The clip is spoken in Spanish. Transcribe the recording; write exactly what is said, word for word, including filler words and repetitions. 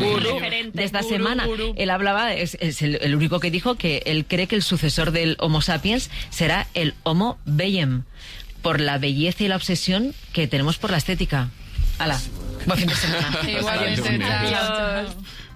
gurú de esta gurú, semana. gurú. Él hablaba, es, es el, el único que dijo que él cree que el sucesor del Homo sapiens será el Homo Bellem, por la belleza y la obsesión que tenemos por la estética. ¡Hala! Buen fin de semana. Igualmente, chao. Adiós.